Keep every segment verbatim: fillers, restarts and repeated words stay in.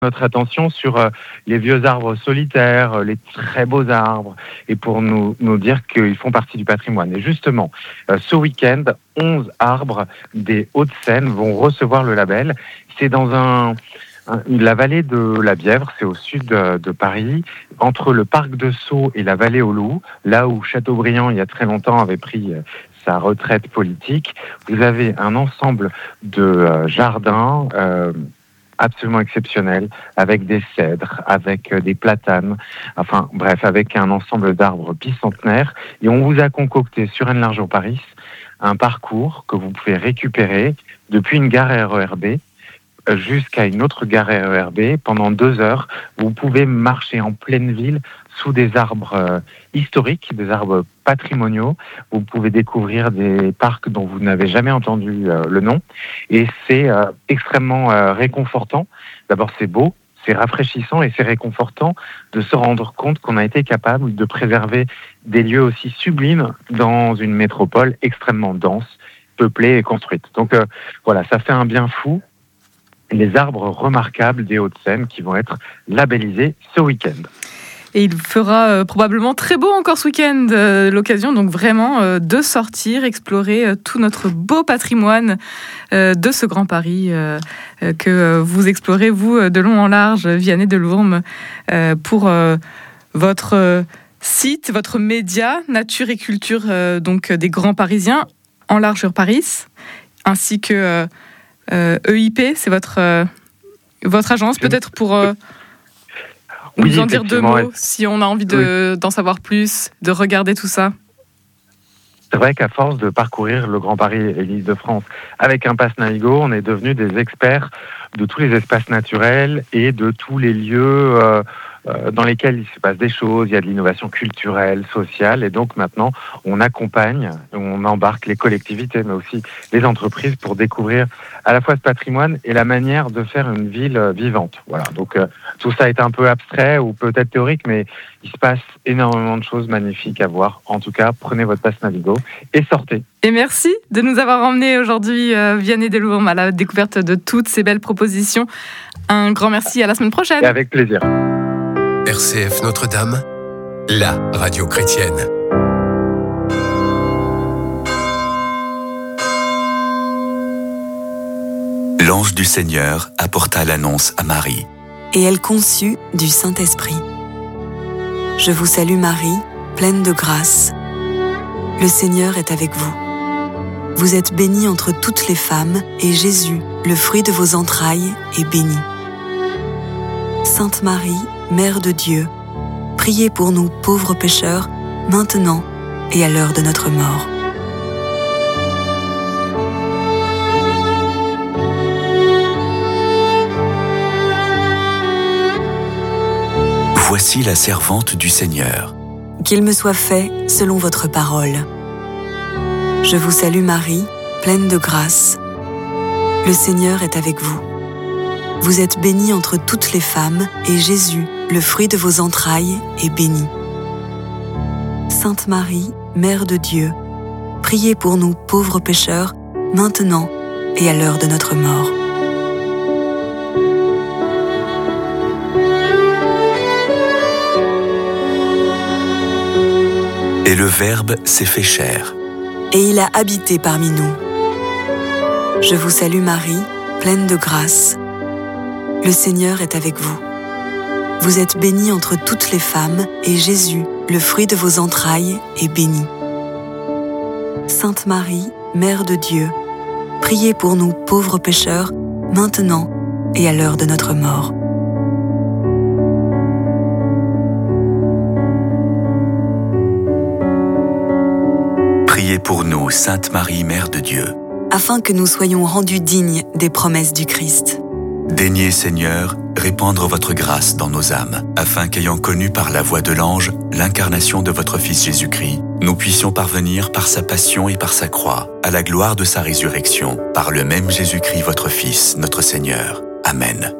notre attention sur euh, les vieux arbres solitaires, euh, les très beaux arbres, et pour nous, nous dire qu'ils font partie du patrimoine. Et justement, euh, ce week-end, onze arbres des Hauts-de-Seine vont recevoir le label. C'est dans un, un, la vallée de la Bièvre, c'est au sud de, de Paris, entre le parc de Sceaux et la vallée aux Loups, là où Chateaubriand, il y a très longtemps, avait pris euh, sa retraite politique. Vous avez un ensemble de euh, jardins euh, absolument exceptionnel, avec des cèdres, avec des platanes, enfin bref, avec un ensemble d'arbres bicentenaires. Et on vous a concocté sur Enne-Largeau-Paris un parcours que vous pouvez récupérer depuis une gare R E R B jusqu'à une autre gare R E R B pendant deux heures. Vous pouvez marcher en pleine ville sous des arbres euh, historiques, des arbres patrimoniaux. Vous pouvez découvrir des parcs dont vous n'avez jamais entendu euh, le nom. Et c'est euh, extrêmement euh, réconfortant. D'abord, c'est beau, c'est rafraîchissant et c'est réconfortant de se rendre compte qu'on a été capable de préserver des lieux aussi sublimes dans une métropole extrêmement dense, peuplée et construite. Donc euh, voilà, ça fait un bien fou. Les arbres remarquables des Hauts-de-Seine qui vont être labellisés ce week-end. Et il fera euh, probablement très beau encore ce week-end. Euh, l'occasion donc vraiment euh, de sortir, explorer euh, tout notre beau patrimoine euh, de ce Grand Paris euh, euh, que euh, vous explorez, vous, euh, de long en large, Vianney Delourme, euh, pour euh, votre euh, site, votre média Nature et Culture euh, donc, des Grands Parisiens en largeur Paris, ainsi que euh, euh, E I P, c'est votre, euh, votre agence, peut-être pour... Euh, Oui, nous en dire deux mots, si on a envie de, oui. d'en savoir plus, de regarder tout ça. C'est vrai qu'à force de parcourir le Grand Paris et l'Île-de-France avec un pass Navigo, on est devenus des experts de tous les espaces naturels et de tous les lieux euh, euh, dans lesquels il se passe des choses. Il y a de l'innovation culturelle, sociale, et donc maintenant on accompagne, on embarque les collectivités, mais aussi les entreprises pour découvrir à la fois ce patrimoine et la manière de faire une ville vivante. Voilà. Donc euh, tout ça est un peu abstrait ou peut-être théorique, mais il se passe énormément de choses magnifiques à voir. En tout cas, prenez votre pass Navigo et sortez. Et merci de nous avoir emmenés aujourd'hui, euh, Vianney Delourme, à la découverte de toutes ces belles propositions. Un grand merci, à la semaine prochaine. Et avec plaisir. R C F Notre-Dame, la radio chrétienne. L'ange du Seigneur apporta l'annonce à Marie. Et elle conçut du Saint-Esprit. Je vous salue Marie, pleine de grâce. Le Seigneur est avec vous. Vous êtes bénie entre toutes les femmes, et Jésus, le fruit de vos entrailles, est béni. Sainte Marie, Mère de Dieu, priez pour nous pauvres pécheurs, maintenant et à l'heure de notre mort. Voici la servante du Seigneur. Qu'il me soit fait selon votre parole. Je vous salue Marie, pleine de grâce. Le Seigneur est avec vous. Vous êtes bénie entre toutes les femmes, et Jésus, le fruit de vos entrailles, est béni. Sainte Marie, Mère de Dieu, priez pour nous pauvres pécheurs, maintenant et à l'heure de notre mort. Et le Verbe s'est fait chair. Et il a habité parmi nous. Je vous salue Marie, pleine de grâce. Le Seigneur est avec vous. Vous êtes bénie entre toutes les femmes, et Jésus, le fruit de vos entrailles, est béni. Sainte Marie, Mère de Dieu, priez pour nous pauvres pécheurs, maintenant et à l'heure de notre mort. Priez pour nous, Sainte Marie, Mère de Dieu, afin que nous soyons rendus dignes des promesses du Christ. Daignez, Seigneur, répandre votre grâce dans nos âmes, afin qu'ayant connu par la voix de l'ange l'incarnation de votre Fils Jésus-Christ, nous puissions parvenir par sa passion et par sa croix à la gloire de sa résurrection, par le même Jésus-Christ, votre Fils, notre Seigneur. Amen.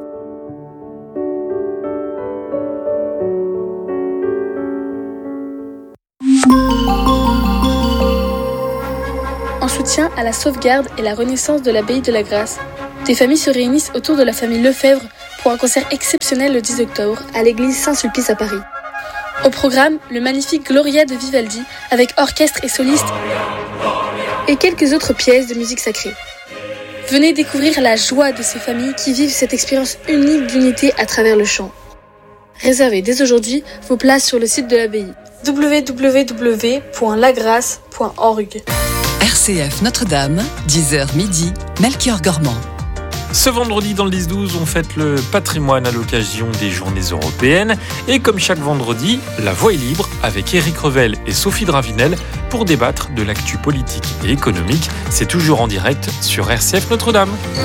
En soutien à la sauvegarde et la renaissance de l'abbaye de la Grâce, des familles se réunissent autour de la famille Lefebvre pour un concert exceptionnel le dix octobre à l'église Saint-Sulpice à Paris. Au programme, le magnifique Gloria de Vivaldi avec orchestre et soliste et quelques autres pièces de musique sacrée. Venez découvrir la joie de ces familles qui vivent cette expérience unique d'unité à travers le chant. Réservez dès aujourd'hui vos places sur le site de l'abbaye w w w point la grace point org. R C F Notre-Dame, dix heures midi, Melchior Gormand. Ce vendredi dans le dix douze, on fête le patrimoine à l'occasion des Journées européennes. Et comme chaque vendredi, la voix est libre avec Éric Revel et Sophie Dravinel pour débattre de l'actu politique et économique. C'est toujours en direct sur R C F Notre-Dame.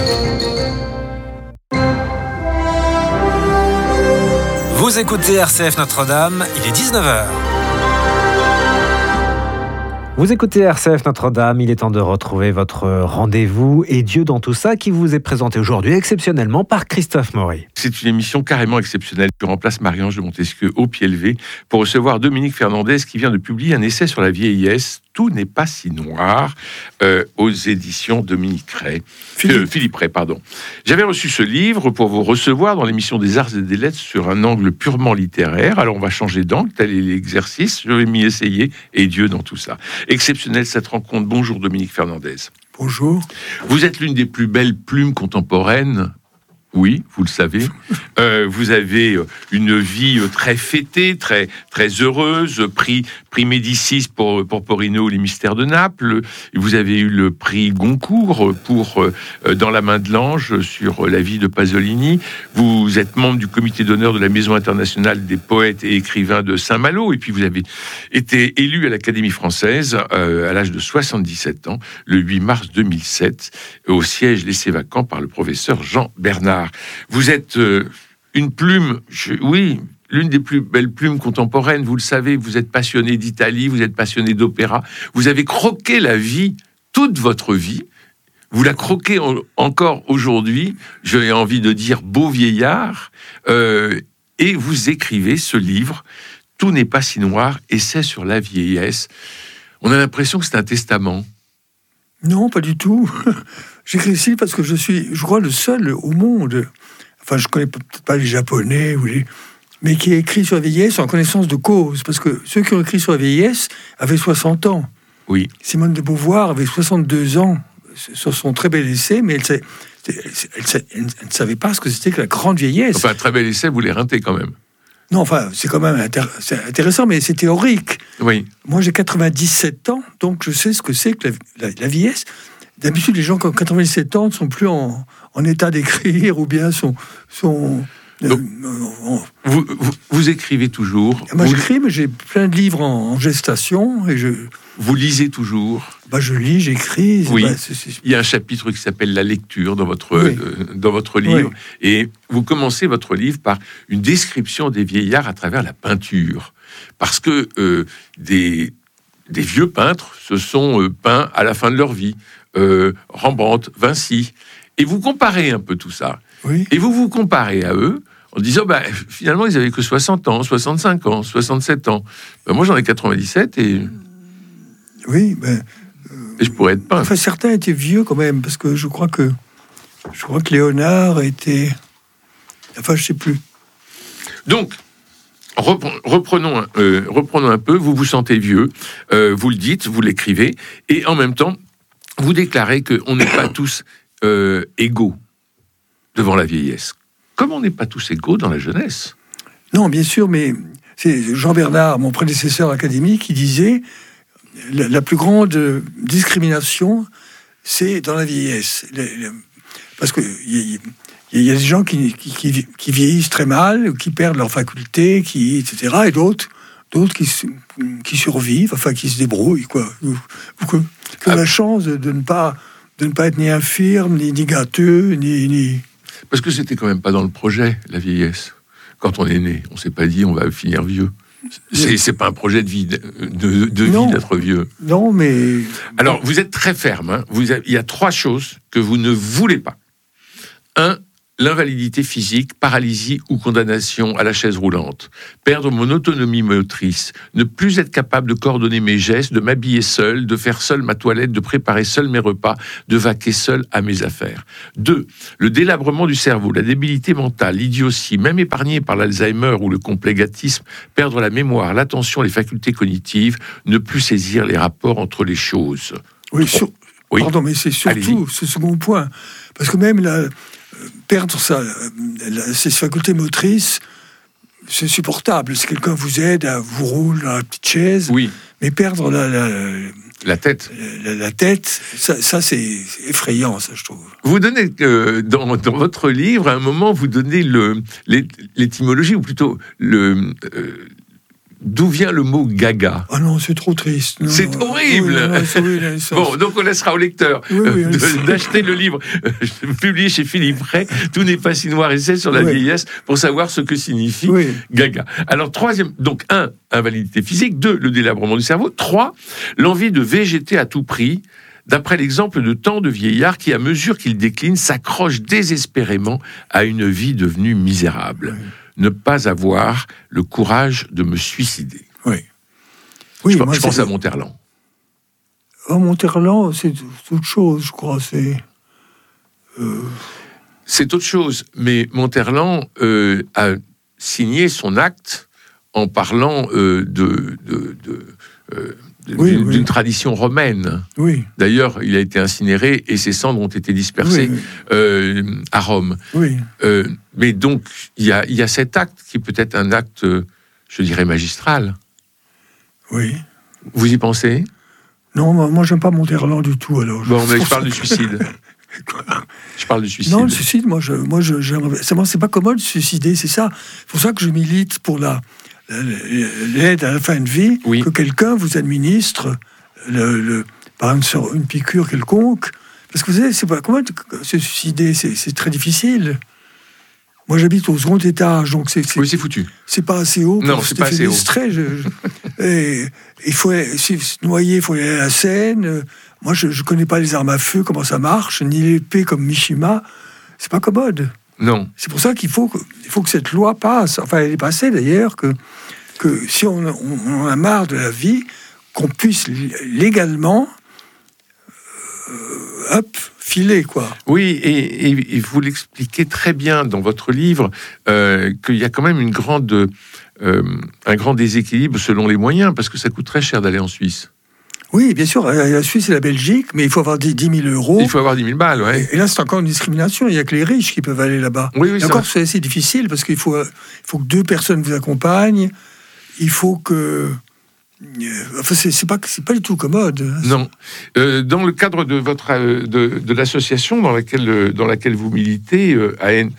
Vous écoutez R C F Notre-Dame, il est dix-neuf heures. Vous écoutez R C F Notre-Dame, il est temps de retrouver votre rendez-vous et Dieu dans tout ça qui vous est présenté aujourd'hui exceptionnellement par Christophe Maury. C'est une émission carrément exceptionnelle. Je remplace Marie-Ange de Montesquieu au pied levé pour recevoir Dominique Fernandez qui vient de publier un essai sur la vieillesse. Tout n'est pas si noir euh, aux éditions Dominique Ray. Philippe. Euh, Philippe Ray, pardon. J'avais reçu ce livre pour vous recevoir dans l'émission des Arts et des Lettres sur un angle purement littéraire. Alors on va changer d'angle, tel est l'exercice. Je vais m'y essayer et Dieu dans tout ça. Exceptionnelle cette rencontre. Bonjour Dominique Fernandez. Bonjour. Vous êtes l'une des plus belles plumes contemporaines. Oui, vous le savez. Euh, vous avez une vie très fêtée, très très heureuse. Prix prix Médicis pour pour Porino, Les Mystères de Naples. Vous avez eu le prix Goncourt pour euh, Dans la main de l'ange sur la vie de Pasolini. Vous êtes membre du comité d'honneur de la Maison internationale des poètes et écrivains de Saint-Malo. Et puis vous avez été élu à l'Académie française euh, à l'âge de soixante-dix-sept ans, le huit mars deux mille sept, au siège laissé vacant par le professeur Jean Bernard. Vous êtes euh, une plume, je, oui, l'une des plus belles plumes contemporaines, vous le savez, vous êtes passionné d'Italie, vous êtes passionné d'opéra, vous avez croqué la vie, toute votre vie, vous la croquez en, encore aujourd'hui, j'ai envie de dire beau vieillard, euh, et vous écrivez ce livre, Tout n'est pas si noir, essai sur la vieillesse. On a l'impression que c'est un testament. Non, pas du tout. J'écris ici parce que je suis, je crois, le seul au monde, enfin, je connais peut-être pas les Japonais, ou les... mais qui a écrit sur la vieillesse en connaissance de cause. Parce que ceux qui ont écrit sur la vieillesse avaient soixante ans. Oui. Simone de Beauvoir avait soixante-deux ans sur son très bel essai, mais elle, elle, elle, elle ne savait pas ce que c'était que la grande vieillesse. Enfin, un très bel essai, vous l'éreintez quand même. Non, enfin, c'est quand même intér- c'est intéressant, mais c'est théorique. Oui. Moi, j'ai quatre-vingt-dix-sept ans, donc je sais ce que c'est que la, la, la vieillesse. D'habitude, les gens qui ont quatre-vingt-dix-sept ans ne sont plus en, en état d'écrire ou bien sont... sont donc, euh, euh, vous, vous, vous écrivez toujours. Moi, vous... j'écris, mais j'ai plein de livres en, en gestation. Et je... Vous lisez toujours. Bah, je lis, j'écris. Oui. Bah, c'est, c'est... Il y a un chapitre qui s'appelle La lecture dans votre, oui. euh, dans votre livre. Oui. Et vous commencez votre livre par une description des vieillards à travers la peinture. Parce que euh, des, des vieux peintres se sont euh, peints à la fin de leur vie. Euh, Rembrandt, Vinci. Et vous comparez un peu tout ça. Oui. Et vous vous comparez à eux en disant, bah, finalement, ils avaient que soixante ans, soixante-cinq ans, soixante-sept ans. Ben, moi, j'en ai quatre-vingt-dix-sept et... Oui, ben... Euh... Et je pourrais être peintre. Enfin, certains étaient vieux quand même, parce que je crois que... Je crois que Léonard était... Enfin, je sais plus. Donc, reprenons, euh, reprenons un peu. Vous vous sentez vieux, euh, vous le dites, vous l'écrivez, et en même temps, vous déclarez qu'on n'est pas tous euh, égaux devant la vieillesse. Comme on n'est pas tous égaux dans la jeunesse. Non, bien sûr, mais c'est Jean Bernard, mon prédécesseur académique, qui disait la, la plus grande discrimination, c'est dans la vieillesse. Parce que il y, y a des gens qui, qui, qui, qui vieillissent très mal, qui perdent leurs facultés, qui, et cetera, et d'autres, d'autres qui, qui survivent, enfin qui se débrouillent, quoi. Que, que ah. la chance de, de ne pas de ne pas être ni infirme, ni, ni gâteux, ni, ni... Parce que c'était quand même pas dans le projet, la vieillesse. Quand on est né, on s'est pas dit on va finir vieux. C'est, c'est pas un projet de vie, de, de, de vie d'être vieux. Non, mais... Alors, bon. vous êtes très ferme. Hein. Vous avez, il y a trois choses que vous ne voulez pas. Un, l'invalidité physique, paralysie ou condamnation à la chaise roulante. Perdre mon autonomie motrice. Ne plus être capable de coordonner mes gestes, de m'habiller seul, de faire seul ma toilette, de préparer seul mes repas, de vaquer seul à mes affaires. Deux, le délabrement du cerveau, la débilité mentale, l'idiotie, même épargnée par l'Alzheimer ou le complégatisme, perdre la mémoire, l'attention, les facultés cognitives, ne plus saisir les rapports entre les choses. Oui, sur... oui. Pardon, mais c'est surtout Allez-y. Ce second point. Parce que même la... perdre sa, la, ses facultés motrices, c'est supportable. Si quelqu'un vous aide, à vous roule dans la petite chaise, oui. mais perdre la, la, la tête, la, la tête, ça, ça c'est effrayant, ça je trouve. Vous donnez euh, dans, dans votre livre, à un moment, vous donnez le, l'étymologie, ou plutôt le euh, d'où vient le mot gaga. Ah non, c'est trop triste. Non, c'est non, horrible. Oui, non, c'est horrible ça. Bon, donc on laissera au lecteur oui, oui, euh, de, d'acheter le livre euh, publié chez Philippe Ray, Tout n'est pas si noir et c'est sur la oui. vieillesse, pour savoir ce que signifie oui. gaga. Alors troisième, donc un, invalidité physique. Deux, le délabrement du cerveau. Trois, l'envie de végéter à tout prix. D'après l'exemple de tant de vieillards qui, à mesure qu'ils déclinent, s'accrochent désespérément à une vie devenue misérable. Oui. Ne pas avoir le courage de me suicider. Oui. oui je, moi, je pense à Monterland. Oh, Monterland, c'est autre chose, je crois. C'est, euh... c'est autre chose. Mais Monterland euh, a signé son acte en parlant euh, de... de, de euh, Oui, d'une, oui. d'une tradition romaine. Oui. D'ailleurs, il a été incinéré et ses cendres ont été dispersées oui, oui. Euh, à Rome. Oui. Euh, mais donc, il y a, y a cet acte qui peut être un acte, je dirais, magistral. Oui. Vous y pensez ? Non, moi, moi j'aime pas Monterland du tout. Alors. Bon, mais je parle du suicide. Je parle du suicide. Non, le suicide, moi, je, moi, je, j'aimerais... C'est, moi, c'est pas commode de se suicider, c'est ça. C'est pour ça que je milite pour la... l'aide à la fin de vie, oui. que quelqu'un vous administre le, le, par exemple sur une piqûre quelconque, parce que vous savez, c'est pas comment se suicider, c'est, c'est très difficile. Moi, j'habite au second étage, donc c'est, c'est oui, c'est foutu. C'est pas assez haut. Non, c'est pas assez haut. Je, je, et, il faut si, se noyer, il faut aller à la Seine. Moi, je, je connais pas les armes à feu, comment ça marche, ni l'épée comme Mishima. C'est pas commode. Non. C'est pour ça qu'il faut que, il faut que cette loi passe. Enfin, elle est passée d'ailleurs, que, que si on, on, on a marre de la vie, qu'on puisse légalement euh, hop, filer, quoi. Oui, et, et, et vous l'expliquez très bien dans votre livre, euh, qu'il y a quand même une grande, euh, un grand déséquilibre selon les moyens, parce que ça coûte très cher d'aller en Suisse. Oui, bien sûr, la Suisse et la Belgique, mais il faut avoir dix mille euros. Il faut avoir dix mille balles, oui. Et là, c'est encore une discrimination. Il n'y a que les riches qui peuvent aller là-bas. Oui, oui, et encore, c'est assez difficile parce qu'il faut, il faut que deux personnes vous accompagnent. Il faut que... Enfin, c'est, c'est, pas, c'est pas du tout commode. Non. Euh, dans le cadre de votre de, de l'association dans laquelle dans laquelle vous militez, euh,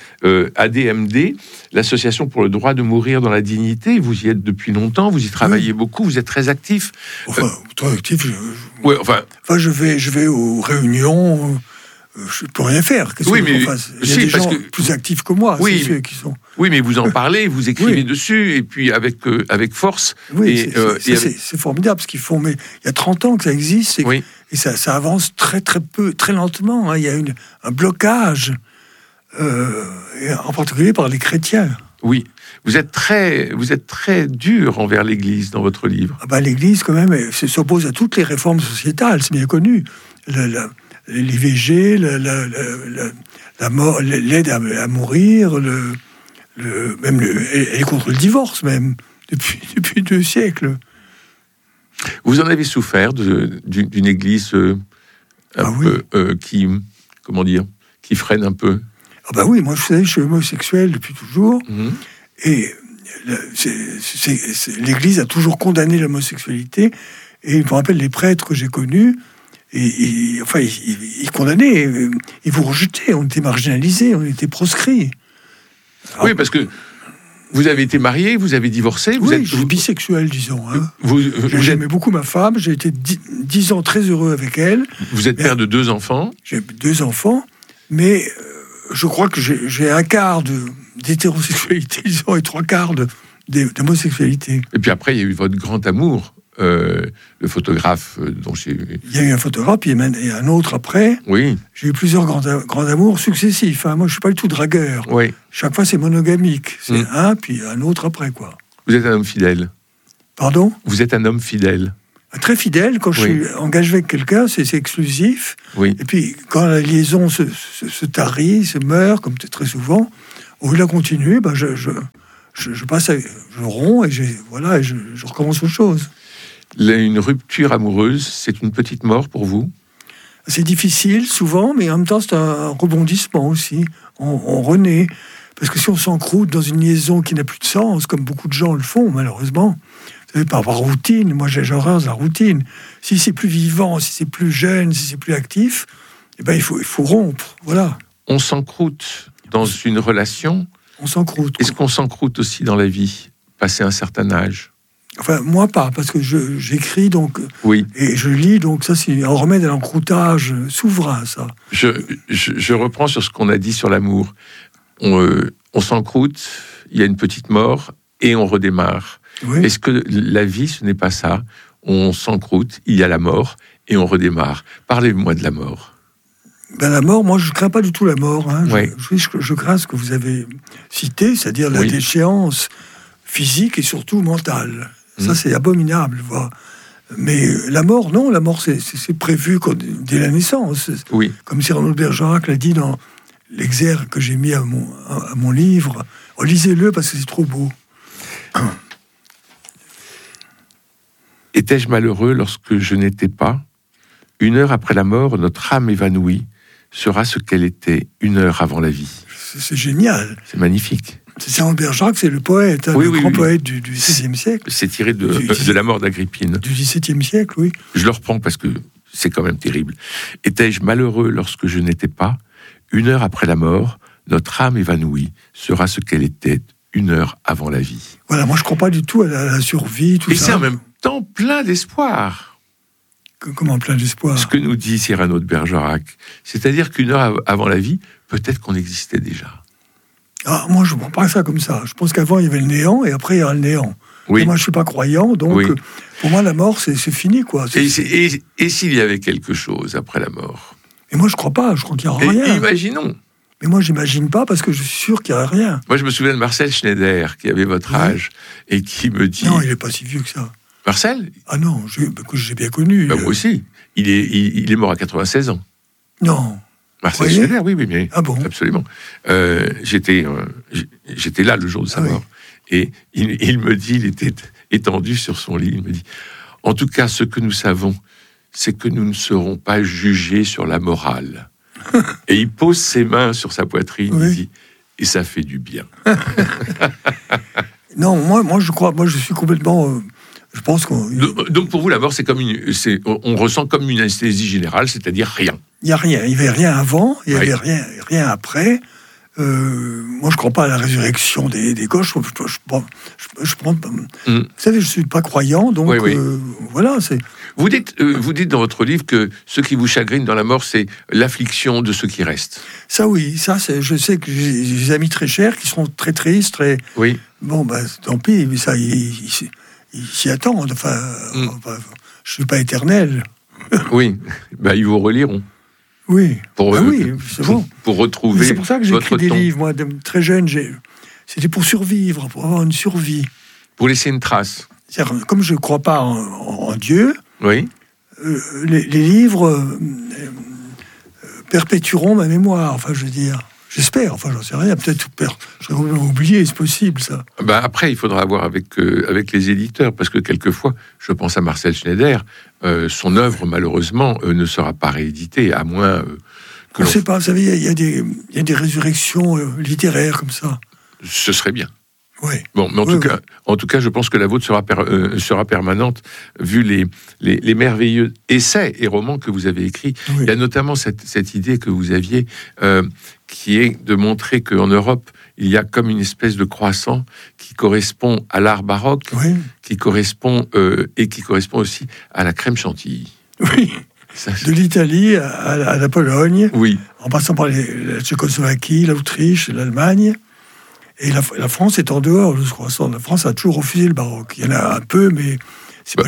A D M D, l'association pour le droit de mourir dans la dignité, vous y êtes depuis longtemps, vous y travaillez oui. beaucoup, vous êtes très actif. Enfin, euh, très actif. Je, ouais, enfin. Enfin, je vais, je vais aux réunions. Je ne peux rien faire. Qu'est-ce oui, que mais Il y a si, des parce gens que... plus actifs que moi, oui, c'est ceux qui sont. Oui, mais vous en parlez, vous écrivez oui. dessus, et puis avec, euh, avec force. Oui, et, c'est, euh, c'est, et c'est, avec... c'est formidable ce qu'ils font, mais il y a trente ans que ça existe, et, oui. et ça, ça avance très très peu, très lentement. Hein. Il y a une, un blocage, euh, en particulier par les chrétiens. Oui, vous êtes très, vous êtes très dur envers l'Église dans votre livre. Ah ben, l'Église, quand même, elle s'oppose à toutes les réformes sociétales, c'est bien connu. Le, le, l'I V G, la, la, la, la, la mort, l'aide à, à mourir, le, le, même le, elle est contre le divorce, même, depuis, depuis deux siècles. Vous en avez souffert de, d'une, d'une église euh, un ah peu oui. euh, qui, comment dire, qui freine un peu. Ah bah oui, moi je, savez, je suis homosexuel depuis toujours, mmh. et c'est, c'est, c'est, l'Église a toujours condamné l'homosexualité, et je me rappelle les prêtres que j'ai connus, et, et, enfin, ils, ils, ils condamnaient, ils vous rejetaient, on était marginalisés, on était proscrits. Alors, oui, parce que vous avez été marié, vous avez divorcé, vous oui, êtes je suis bisexuel, disons. Hein. Vous, vous, J'aimais êtes... beaucoup ma femme, j'ai été dix, dix ans très heureux avec elle. Vous êtes père de deux enfants. J'ai deux enfants, mais euh, je crois que j'ai, j'ai un quart de, d'hétérosexualité, disons, et trois quarts de, d'homosexualité. Et puis après, il y a eu votre grand amour, euh, le photographe dont j'ai... Il y a eu un photographe, puis il y a un autre après. Oui. J'ai eu plusieurs grands, grands amours successifs. Hein. Moi, je ne suis pas du tout dragueur. Oui. Chaque fois, c'est monogamique. C'est mm. un, puis un autre après, quoi. Vous êtes un homme fidèle. Pardon ? Vous êtes un homme fidèle. Très fidèle. Quand je oui. suis engagé avec quelqu'un, c'est, c'est exclusif. Oui. Et puis, quand la liaison se, se, se tarit, se meurt, comme très souvent, au lieu de la continuer, ben je, je, je, je passe, à, je romps et, j'ai, voilà, et je, je recommence autre chose. Une rupture amoureuse, c'est une petite mort pour vous ? C'est difficile, souvent, mais en même temps, c'est un rebondissement aussi. On, on renaît. Parce que si on s'encroute dans une liaison qui n'a plus de sens, comme beaucoup de gens le font, malheureusement, vous savez, par, par routine, moi j'ai horreur de la routine. Si c'est plus vivant, si c'est plus jeune, si c'est plus actif, eh ben, il faut, il faut rompre, voilà. On s'encroute dans une relation. On s'encroute. Est-ce qu'on s'encroute aussi dans la vie, passé un certain âge ? Enfin, moi pas, parce que je, j'écris donc, oui. et je lis, donc ça c'est un remède à l'encroutage souverain, ça. Je, je, je reprends sur ce qu'on a dit sur l'amour. On, euh, on s'encroute, il y a une petite mort, et on redémarre. Oui. Est-ce que la vie, ce n'est pas ça ? On s'encroute, il y a la mort, et on redémarre. Parlez-moi de la mort. Ben, la mort, moi je ne crains pas du tout la mort. Hein. Oui. Je, je, je crains ce que vous avez cité, c'est-à-dire la oui. déchéance physique et surtout mentale. Ça, mmh. c'est abominable. Voilà. Mais la mort, non, la mort, c'est, c'est, c'est prévu dès la naissance. Oui. Comme Cyrano de Bergerac l'a dit dans l'exergue que j'ai mis à mon, à mon livre. Oh, lisez-le parce que c'est trop beau. Étais-je malheureux lorsque je n'étais pas ? Une heure après la mort, notre âme évanouie sera ce qu'elle était une heure avant la vie. C'est, c'est génial. C'est magnifique. C'est Cyrano de Bergerac, c'est le poète, hein, oui, le oui, grand oui. poète du, du seizième siècle. C'est tiré de, du, de la mort d'Agrippine. Du dix-septième siècle, oui. Je le reprends parce que c'est quand même terrible. Étais-je malheureux lorsque je n'étais pas ? Une heure après la mort, notre âme évanouie sera ce qu'elle était une heure avant la vie. Voilà, moi je ne crois pas du tout à la, à la survie, tout Et ça. Et c'est en même temps plein d'espoir. Comment plein d'espoir ? Ce que nous dit Cyrano de Bergerac. C'est-à-dire qu'une heure avant la vie, peut-être qu'on existait déjà. Ah, moi, je ne prends pas ça comme ça. Je pense qu'avant, il y avait le néant, et après, il y a le néant. Oui. Et moi, je ne suis pas croyant, donc oui. pour moi, la mort, c'est, c'est fini, quoi. C'est, et, c'est, et, et s'il y avait quelque chose après la mort ? Et moi, je ne crois pas. Je crois qu'il n'y aura et, rien. Imaginons. Mais moi, je n'imagine pas, parce que je suis sûr qu'il n'y aura rien. Moi, je me souviens de Marcel Schneider, qui avait votre oui. âge, et qui me dit... Non, il n'est pas si vieux que ça. Marcel ? Ah non, je, bah, que j'ai bien connu. Bah, moi aussi. Il est, il, il est mort à quatre-vingt-seize ans. Non. Marcel Schneider, oui, oui, mais ah bon absolument. Euh, j'étais, euh, j'étais là le jour de sa ah mort. Oui. Et il, il me dit, il était étendu sur son lit, il me dit, en tout cas, ce que nous savons, c'est que nous ne serons pas jugés sur la morale. Et il pose ses mains sur sa poitrine, oui. il dit, et ça fait du bien. Non, moi, moi, je crois, moi, je suis complètement... Euh... Je pense qu'on... Donc pour vous, la mort, c'est comme une, c'est, on ressent comme une anesthésie générale, c'est-à-dire rien. Il n'y a rien. Il n'y avait rien avant, il n'y avait oui. rien, rien après. Euh, moi, je ne crois pas à la résurrection des, des gauches. Je, je, je, je, je prends, mm. Vous savez, je ne suis pas croyant, donc oui, oui. Euh, voilà. C'est... Vous dites, euh, vous dites dans votre livre que ce qui vous chagrine dans la mort, c'est l'affliction de ceux qui restent. Ça, oui. Ça, c'est, je sais que j'ai des amis très chers qui seront très tristes. Très... Oui. Bon, ben, tant pis, mais ça, ils... ils ils s'y attendent. Enfin, mm. enfin, je ne suis pas éternel. Oui, bah, ils vous reliront. Oui, pour, bah euh, oui c'est pour, bon. pour retrouver. Mais c'est pour ça que j'ai écrit des ton. livres. Moi, de, très jeune, j'ai... c'était pour survivre, pour avoir une survie. Pour laisser une trace. C'est-à-dire, comme je ne crois pas en, en Dieu, oui. euh, les, les livres euh, euh, perpétueront ma mémoire. Enfin, je veux dire. J'espère, enfin j'en sais rien, peut-être j'aurais oublié, c'est possible ça. Ben après, il faudra voir avec, euh, avec les éditeurs, parce que quelquefois, je pense à Marcel Schneider, euh, son œuvre malheureusement euh, ne sera pas rééditée, à moins euh, que on ne l'on... sait pas, vous savez, il y, y, y a des résurrections euh, littéraires comme ça. Ce serait bien. Oui. Bon, mais en, oui, tout oui. cas, en tout cas, je pense que la vôtre sera, per, euh, sera permanente, vu les, les, les merveilleux essais et romans que vous avez écrits. Oui. Il y a notamment cette, cette idée que vous aviez, euh, qui est de montrer qu'en Europe, il y a comme une espèce de croissant qui correspond à l'art baroque, oui. qui correspond, euh, et qui correspond aussi à la crème chantilly. Oui. Ça, de l'Italie à, à la Pologne, oui. en passant par les, la Tchécoslovaquie, l'Autriche, l'Allemagne. Et la, la France est en dehors de ce croissant. La France a toujours refusé le baroque. Il y en a un peu, mais c'est bah, pas...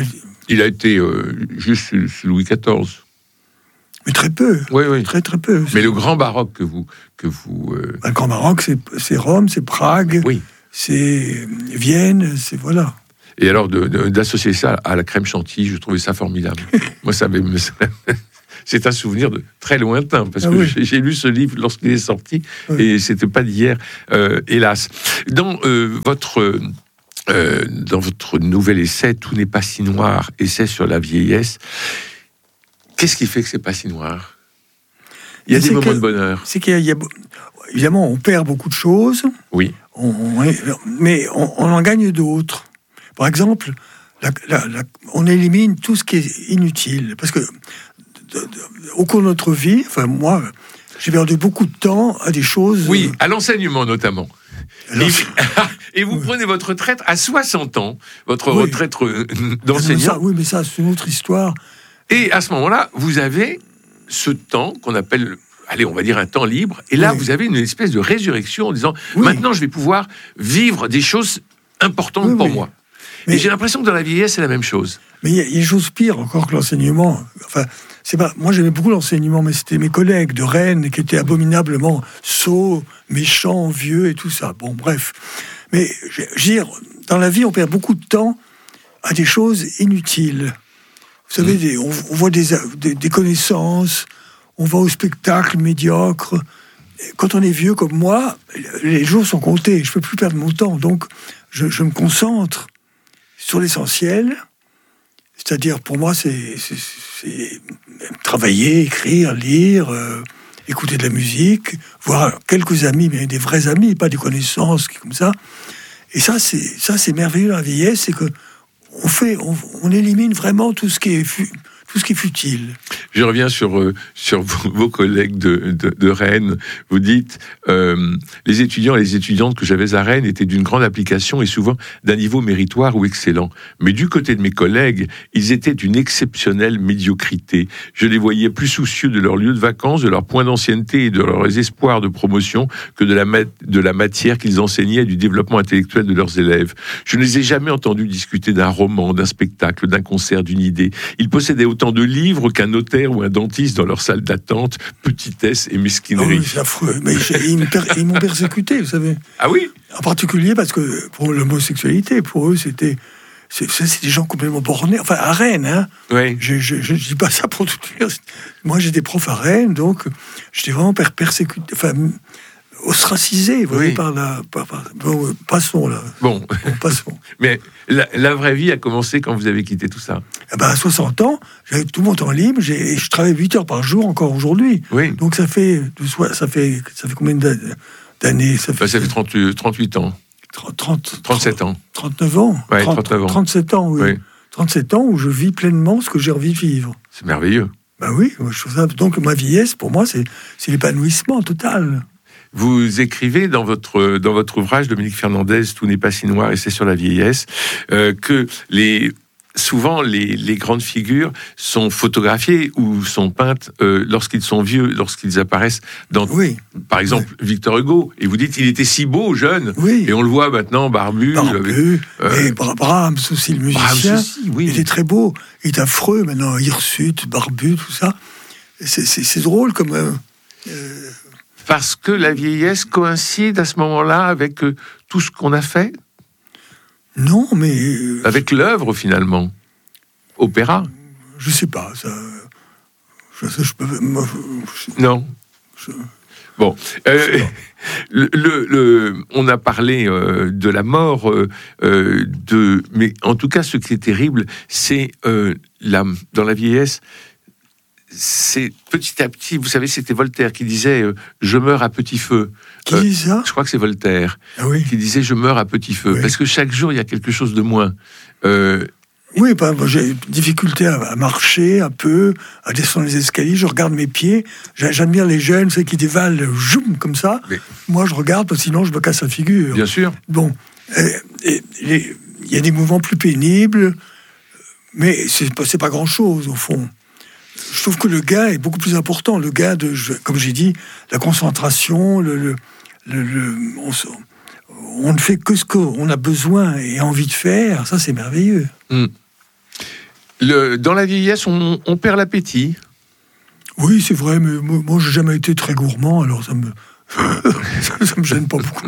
Il a été euh, juste sous, sous Louis quatorze. Mais très peu. Oui, oui. Très, très peu. Mais le grand baroque que vous... Que vous euh... Le grand baroque, c'est, c'est Rome, c'est Prague, oui. c'est Vienne, c'est... Voilà. Et alors, de, de, d'associer ça à la crème chantilly, je trouvais ça formidable. Moi, ça me... C'est un souvenir de très lointain, parce ah que oui. j'ai, j'ai lu ce livre lorsqu'il est sorti, oui. et c'était pas d'hier, euh, hélas. Dans euh, votre... Euh, dans votre nouvel essai, Tout n'est pas si noir, essai sur la vieillesse, qu'est-ce qui fait que c'est pas si noir? Il y a Mais des moments que, de bonheur. C'est qu'il y a, il y a, évidemment, on perd beaucoup de choses. Oui. On, on est, mais on, on en gagne d'autres. Par exemple, la, la, la, on élimine tout ce qui est inutile, parce que de, de, au cours de notre vie, enfin moi, j'ai perdu beaucoup de temps à des choses. Oui, à l'enseignement notamment. Alors, et, et vous oui. prenez votre retraite à soixante ans, votre oui. retraite d'enseignant. Ça, oui, mais ça, c'est une autre histoire. Et à ce moment-là, vous avez ce temps qu'on appelle, allez, on va dire un temps libre. Et là, oui. vous avez une espèce de résurrection en disant, oui. maintenant, je vais pouvoir vivre des choses importantes oui, pour oui. moi. Mais, et j'ai l'impression que dans la vieillesse, c'est la même chose. Mais il y, y a des choses pires encore que l'enseignement. Enfin, c'est pas, moi, j'aimais beaucoup l'enseignement, mais c'était mes collègues de Rennes qui étaient abominablement sots, méchants, vieux et tout ça. Bon, bref. Mais je veux dire, dans la vie, on perd beaucoup de temps à des choses inutiles. Vous savez, mmh. des, on, on voit des, des, des connaissances, on va au spectacle médiocre. Quand on est vieux comme moi, les jours sont comptés. Je ne peux plus perdre mon temps. Donc, je, je me concentre sur l'essentiel. C'est-à-dire, pour moi, c'est, c'est, c'est travailler, écrire, lire, euh, écouter de la musique, voir quelques amis, mais des vrais amis, pas des connaissances comme ça. Et ça, c'est, ça, c'est merveilleux dans la vieillesse, c'est que on fait, on, on élimine vraiment tout ce qui est, fu, tout ce qui est futile. Je reviens sur, euh, sur vos, vos collègues de, de, de Rennes. Vous dites, euh, les étudiants et les étudiantes que j'avais à Rennes étaient d'une grande application et souvent d'un niveau méritoire ou excellent. Mais du côté de mes collègues, ils étaient d'une exceptionnelle médiocrité. Je les voyais plus soucieux de leur lieu de vacances, de leur point d'ancienneté et de leurs espoirs de promotion que de la, ma- de la matière qu'ils enseignaient et du développement intellectuel de leurs élèves. Je ne les ai jamais entendus discuter d'un roman, d'un spectacle, d'un concert, d'une idée. Ils possédaient autant de livres qu'un notaire ou un dentiste dans leur salle d'attente, petitesse et mesquinerie. Oh oui, c'est affreux. Mais ils, ils m'ont persécuté, vous savez. Ah oui? En particulier parce que pour l'homosexualité, pour eux, c'était... C'est, c'est des gens complètement bornés. Enfin, à Rennes, hein. Oui. Je ne dis pas ça pour tout dire. Moi, j'étais prof à Rennes, donc j'étais vraiment per- persécuté... Enfin, ostracisé, vous oui. voyez, par la... Par, par, bon, passons, là. Bon. bon passons. Mais la, la vraie vie a commencé quand vous avez quitté tout ça. Eh ben, à soixante ans, j'avais tout mon temps libre, j'ai, je travaille huit heures par jour encore aujourd'hui. Oui. Donc ça fait, ça fait, ça fait combien d'années? Ça fait, ben, ça fait trente, trente-huit ans. trente, trente-sept ans. trente-neuf ans. Ouais, trente, trente-neuf ans. trente-sept ans, oui. oui. trente-sept ans où je vis pleinement ce que j'ai envie de vivre. C'est merveilleux. Ben oui, je trouve ça. Donc ma vieillesse, pour moi, c'est, c'est l'épanouissement total. Vous écrivez dans votre, dans votre ouvrage, Dominique Fernandez, Tout n'est pas si noir, et c'est sur la vieillesse, euh, que les, souvent les, les grandes figures sont photographiées ou sont peintes euh, lorsqu'ils sont vieux, lorsqu'ils apparaissent dans, oui. par exemple, oui. Victor Hugo. Et vous dites, il était si beau, jeune, oui. et on le voit maintenant barbu. Barbu, euh, et Brahms aussi, le musicien. Brahms aussi, oui. Il était très beau, il est affreux maintenant, hirsute, barbu, tout ça. C'est, c'est, c'est drôle comme... Euh, euh, Parce que la vieillesse coïncide à ce moment-là avec euh, tout ce qu'on a fait? Non, mais... Euh, avec l'œuvre, finalement. Opéra? Je sais pas, ça... Je, ça, je peux... Moi, je, non. Je, bon. Euh, le, le, le, on a parlé euh, de la mort, euh, de, mais en tout cas, ce qui est terrible, c'est euh, la, dans la vieillesse... c'est petit à petit, vous savez, c'était Voltaire qui disait euh, « je meurs à petit feu ». Qui euh, dit ça? Je crois que c'est Voltaire ah oui. qui disait « je meurs à petit feu oui. ». Parce que chaque jour, il y a quelque chose de moins. Euh, oui, bah, moi, j'ai difficulté à, à marcher un peu, à descendre les escaliers, je regarde mes pieds, j'admire les jeunes, ceux qui dévalent zoom, comme ça. Mais... Moi, je regarde, parce que sinon, je me casse la figure. Bien sûr. Bon, il y a des mouvements plus pénibles, mais c'est pas, c'est pas grand-chose, au fond. Je trouve que le gain est beaucoup plus important. Le gain de, comme j'ai dit, la concentration, le, le, le, le on, on ne fait que ce qu'on a besoin et envie de faire. Ça, c'est merveilleux. Mmh. Le, dans la vieillesse, on, on perd l'appétit. Oui, c'est vrai, mais moi, moi j'ai jamais été très gourmand, alors ça me, ça me gêne pas beaucoup.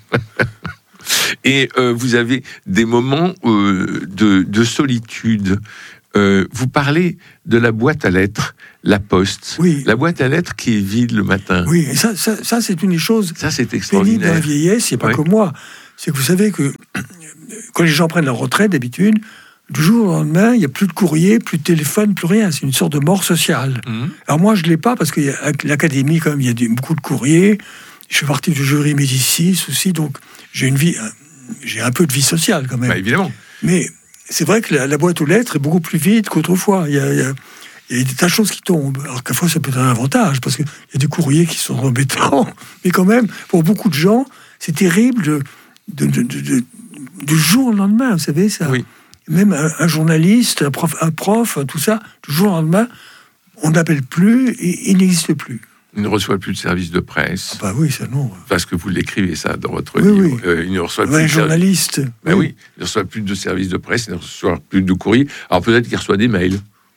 Et euh, vous avez des moments euh, de, de solitude. Euh, vous parlez de la boîte à lettres, la poste. Oui. La boîte à lettres qui est vide le matin. Oui, et ça, ça, ça c'est une des choses ça, c'est pénibles extraordinaire. dans la vieillesse, c'est pas Oui. comme moi. C'est que vous savez que quand les gens prennent leur retraite, d'habitude, du jour au lendemain, il n'y a plus de courrier, plus de téléphone, plus rien. C'est une sorte de mort sociale. Mmh. Alors moi, je ne l'ai pas parce qu'à l'académie, quand même, il y a des, beaucoup de courriers. Je fais partie du jury Médicis aussi, donc j'ai une vie, j'ai un peu de vie sociale quand même. Bah, évidemment. Mais c'est vrai que la, la boîte aux lettres est beaucoup plus vide qu'autrefois. Il y a, il y a, il y a des tas de choses qui tombent. Alors qu'à fois, ça peut être un avantage parce qu'il y a des courriers qui sont embêtants. Mais quand même, pour beaucoup de gens, c'est terrible de, de, de, de, de, du jour au lendemain. Vous savez ça. Oui. Même un, un journaliste, un prof, un prof, tout ça, du jour au lendemain, on n'appelle plus et il n'existe plus. Il ne reçoit plus de service de presse. Ah bah oui, ça non. Parce que vous l'écrivez ça dans votre Oui, livre. oui. Euh, il ne reçoit plus Ouais, de journaliste. servi- Ben oui. Il ne reçoit plus de service de presse, il ne reçoit plus de courrier. Alors peut-être qu'il reçoit des mails.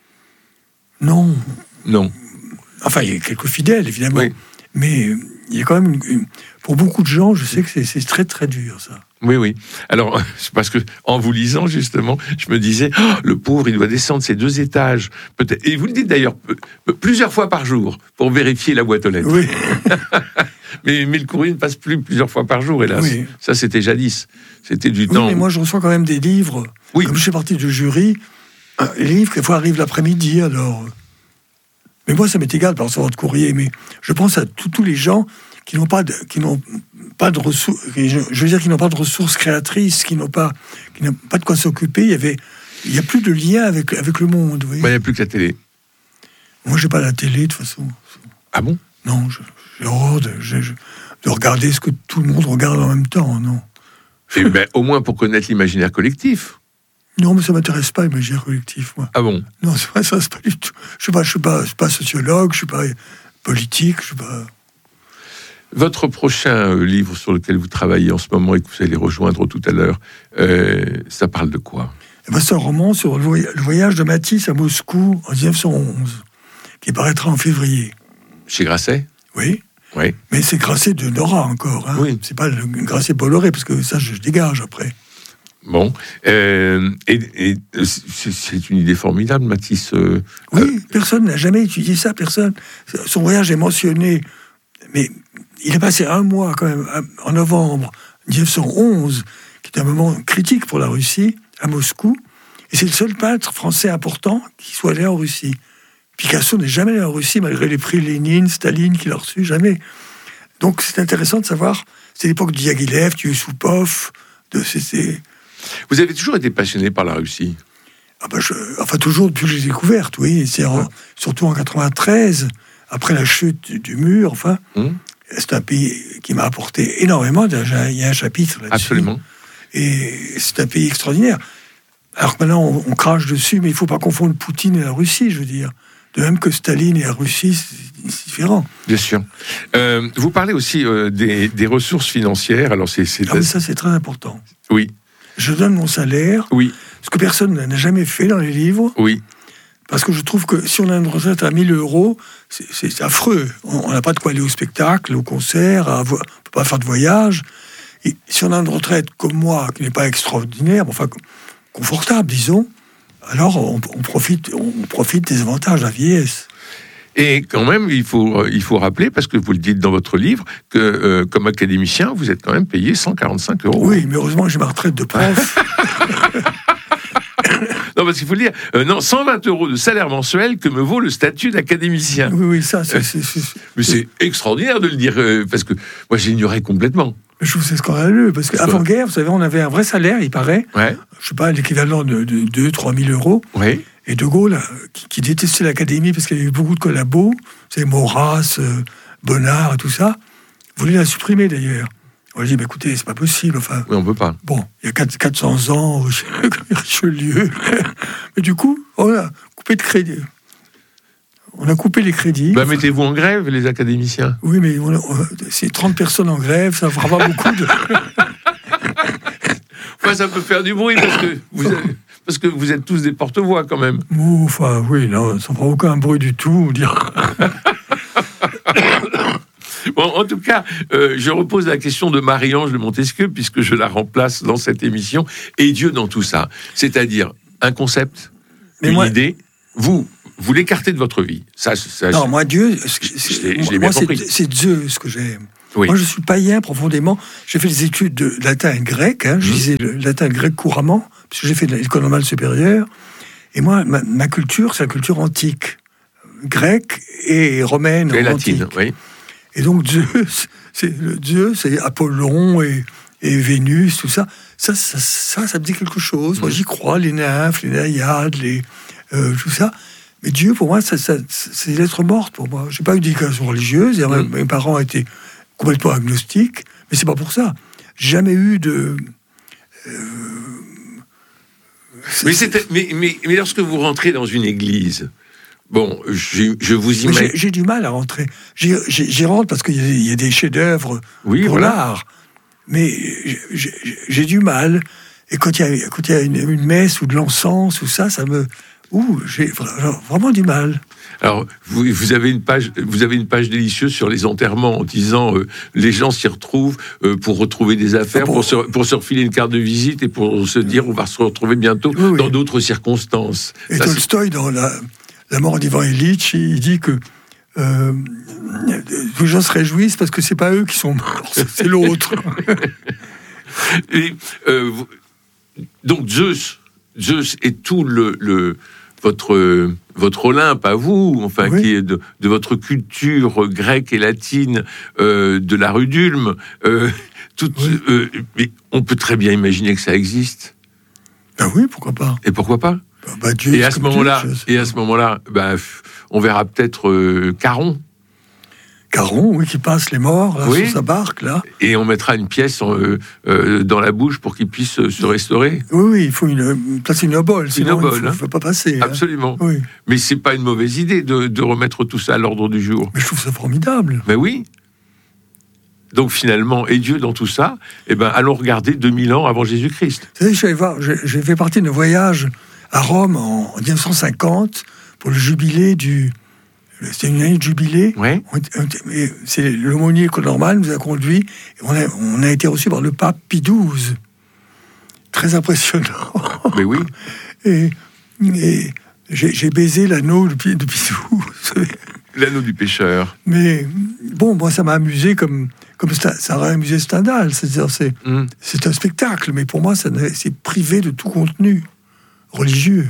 Non. Non. Enfin, il y a quelques fidèles, évidemment. Oui. Mais il y a quand même... Une, une- pour beaucoup de gens, je sais que c'est, c'est très, très dur, ça. Oui, oui. Alors, c'est parce que en vous lisant, justement, je me disais, oh, le pauvre, il doit descendre ces deux étages. Peut-être. Et vous le dites d'ailleurs p- plusieurs fois par jour pour vérifier la boîte aux lettres. Oui. mais, mais le courrier ne passe plus plusieurs fois par jour, hélas. Oui. Ça, c'était jadis. C'était du Oui, temps. mais moi, je reçois quand même des livres. Oui. Comme je fais partie du jury, euh, les livres, quelquefois, arrivent l'après-midi, alors... Mais moi, ça m'est égal par recevoir de courrier, mais je pense à tous tous les gens qui n'ont pas de, qui n'ont pas de ressources, je, je veux dire, qui n'ont pas de ressources créatrices, qui n'ont pas, qui n'ont pas de quoi s'occuper. Il y avait, il y a plus de lien avec avec le monde. Vous voyez. Ben, il n'y a plus que la télé. Moi, j'ai pas la télé de toute façon. Ah bon? Non, je- j'ai horreur de, je- je- de regarder ce que tout le monde regarde en même temps. Non, Et ben, au moins pour connaître l'imaginaire collectif. non, mais ça m'intéresse pas l'imaginaire collectif, moi. Ah bon? Non, c'est pas ça, c'est pas du tout. Je suis pas, je suis pas, je suis pas sociologue, je suis pas politique, je suis pas. Votre prochain euh, livre sur lequel vous travaillez en ce moment et que vous allez rejoindre tout à l'heure, euh, ça parle de quoi? Eh ben, c'est un roman sur le voy- le voyage de Matisse à Moscou en dix-neuf cent onze, qui paraîtra en février. Chez Grasset? Oui, Oui. mais c'est Grasset de Nora encore. Hein. Oui. C'est pas le Grasset Bolloré, parce que ça, je, je dégage après. Bon. Euh, et, et c'est, c'est une idée formidable, Matisse. euh, Oui, euh, personne n'a jamais étudié ça, personne. Son voyage est mentionné, mais il a passé un mois quand même, en novembre dix-neuf cent onze, qui est un moment critique pour la Russie, à Moscou, et c'est le seul peintre français important qui soit allé en Russie. Picasso n'est jamais allé en Russie, malgré les prix Lénine, Staline qu'il a reçus, jamais. Donc c'est intéressant de savoir, c'est l'époque de Diaghilev, de Yusupov, de c'était... Vous avez toujours été passionné par la Russie? Ah ben je, enfin, toujours depuis que j'ai découverte, oui. C'est en, Ouais. surtout en quatre-vingt-treize, après la chute du, du mur, enfin. Hum, C'est un pays qui m'a apporté énormément. Déjà, il y a un chapitre là-dessus. Absolument. Et c'est un pays extraordinaire. Alors que maintenant, on, on crache dessus, mais il ne faut pas confondre Poutine et la Russie, je veux dire. De même que Staline et la Russie, c'est, c'est différent. Bien sûr. Euh, vous parlez aussi euh, des, des ressources financières. Alors, c'est. c'est Ah, mais ça, c'est très important. Oui, Je donne mon salaire, oui, ce que personne n'a jamais fait dans les livres. oui. Parce que je trouve que si on a une retraite à mille euros, c'est, c'est affreux. On n'a pas de quoi aller au spectacle, au concert, à vo- on ne peut pas faire de voyage. Et si on a une retraite comme moi, qui n'est pas extraordinaire, mais enfin confortable, disons, alors on, on profite, on profite des avantages de la vieillesse. Et quand même, il faut, il faut rappeler, parce que vous le dites dans votre livre, que euh, comme académicien, vous êtes quand même payé cent quarante-cinq euros. Oui, mais heureusement que j'ai ma retraite de prof. Non, parce qu'il faut le dire, euh, non, cent vingt euros de salaire mensuel que me vaut le statut d'académicien. Oui, oui, ça, c'est, c'est, c'est- Mais c'est extraordinaire de le dire, euh, parce que moi j'ignorais complètement. je trouve que c'est scandaleux. Parce qu'avant-guerre, vous savez, on avait un vrai salaire, il paraît. Ouais, Je sais pas, l'équivalent de, de deux à trois mille euros. oui, Et De Gaulle, euh, qui, qui détestait l'Académie parce qu'il y avait eu beaucoup de collabos, c'est Maurras, euh, Bonnard et tout ça, voulait la supprimer d'ailleurs. On lui a dit, bah, écoutez, c'est pas possible. Enfin, oui, on peut pas. bon, il y a quatre cents ans, Richelieu. Mais du coup, on a coupé de crédit. On a coupé les crédits. Bah, mettez-vous en grève, les académiciens. Oui, mais on a- on- c'est trente personnes en grève, ça fera pas beaucoup de... Enfin, ça peut faire du bruit, parce que vous avez, Parce que vous êtes tous des porte-voix quand même. Enfin, oui, non, ça ne prend aucun bruit du tout. Dire. Bon, en tout cas, euh, je repose la question de Marie-Ange de Montesquieu, puisque je la remplace dans cette émission. Et Dieu dans tout ça. C'est-à-dire un concept, Mais une moi... idée, vous, vous l'écartez de votre vie. Ça, ça, non, je... moi, Dieu, c'est, je l'ai, je l'ai moi, bien compris. C'est, c'est Dieu ce que j'aime. Oui. Moi, je suis païen profondément. J'ai fait des études de latin et grec. Hein. Je mmh. lisais le latin et grec couramment, parce que j'ai fait de l'école normale supérieure. Et moi, ma, ma culture, c'est la culture antique. Grecque et romaine. Et latine, oui. Et donc, Zeus, c'est, le Dieu, c'est Apollon et, et Vénus, tout ça. Ça, ça, ça, ça me dit quelque chose. Mmh. Moi, j'y crois, les nymphes, les naïades, les, euh, tout ça. Mais Dieu, pour moi, ça, ça, c'est des lettres mortes pour moi. Je n'ai pas eu d'éducation religieuse. Mmh. Mes parents étaient complètement agnostiques. Mais c'est pas pour ça. J'ai jamais eu de... Euh, mais, c'est, mais, mais, mais lorsque vous rentrez dans une église... Bon, je, je vous imagine... J'ai, j'ai du mal à rentrer. J'y, j'y, j'y rentre parce qu'il y a, il y a des chefs-d'œuvre oui, pour voilà. l'art. Mais j'ai, j'ai, j'ai du mal. Et quand il y a, quand il y a une, une messe ou de l'encens ou ça, ça me... Ouh, j'ai vraiment du mal. Alors, vous, vous avez une page, vous avez une page délicieuse sur les enterrements en disant euh, les gens s'y retrouvent euh, pour retrouver des affaires, ah bon. pour, se, pour se refiler une carte de visite et pour se dire on va se retrouver bientôt oui, oui. dans d'autres circonstances. Et ça, Tolstoï, dans la... La mort d'Ivan Ilitch, il dit que euh, les gens se réjouissent parce que c'est pas eux qui sont morts, c'est l'autre. Et, euh, donc Zeus, Zeus est tout le, le votre votre Olympe à vous, enfin oui. qui est de, de votre culture grecque et latine, euh, de la rue d'Ulm. Euh, tout, oui. euh, mais on peut très bien imaginer que ça existe. Ah oui, pourquoi pas. Et pourquoi pas? Bah, Dieu, et, à ce moment-là, et à ce moment-là, bah, on verra peut-être euh, Caron. Caron, oui, qui passe les morts là, oui. sur sa barque, là. Et on mettra une pièce euh, euh, dans la bouche pour qu'il puisse euh, se restaurer. Oui, oui, il faut une, placer une obole, sinon une obole, il ne faut, hein. faut pas passer. Absolument. Hein. Oui. Mais c'est pas une mauvaise idée de, de remettre tout ça à l'ordre du jour. Mais je trouve ça formidable. Mais oui. Donc finalement, et Dieu dans tout ça, eh ben, allons regarder deux mille ans avant Jésus-Christ. Vous savez, je suis allé voir, j'ai, j'ai fait partie d'un voyage à Rome en dix-neuf cent cinquante pour le jubilé du... C'était une année de jubilé. Ouais. C'est l'aumônier normal nous a conduits. Et on, a, on a été reçus par le pape Pie douze. Très impressionnant. Mais oui. Et, et j'ai, j'ai baisé l'anneau de Pie douze. L'anneau du pêcheur. Mais bon, moi, ça m'a amusé comme, comme ça, ça aurait amusé Stendhal. C'est-à-dire, c'est, mm. c'est un spectacle, mais pour moi, ça, c'est privé de tout contenu religieux.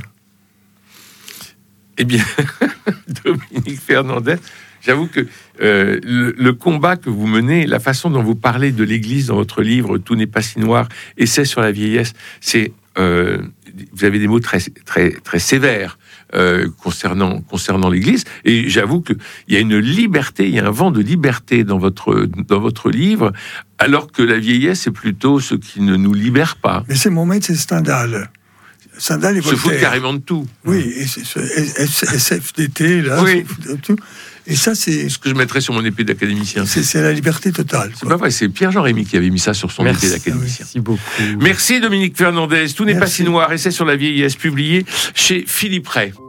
Eh bien, Dominique Fernandez, j'avoue que euh, le, le combat que vous menez, la façon dont vous parlez de l'Église dans votre livre « Tout n'est pas si noir », Essai sur la vieillesse, c'est, euh, vous avez des mots très, très, très sévères euh, concernant, concernant l'Église. Et j'avoue qu'il y a une liberté, il y a un vent de liberté dans votre, dans votre livre, alors que la vieillesse, c'est plutôt ce qui ne nous libère pas. Mais c'est mon maître, c'est Stendhal. Stendhal et Voltaire. Se fout carrément de tout. Oui, et c'est ce S F D T, là, oui. de tout. Et ça, c'est... Ce que je mettrais sur mon épée d'académicien. C'est, c'est la liberté totale. C'est pas vrai, c'est Pierre-Jean Rémy qui avait mis ça sur son Merci. épée d'académicien. Merci beaucoup. Merci Dominique Fernandez. Tout n'est Merci. pas si noir. Essai sur la vieillesse, publié chez Philippe Ray.